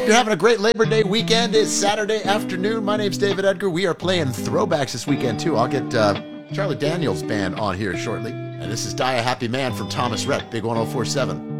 Hope you're having a great Labor Day weekend. It's Saturday afternoon. My name's David Edgar. We are playing throwbacks this weekend, too. I'll get Charlie Daniels Band on here shortly. And this is Die a Happy Man from Thomas Rhett, Big 1047.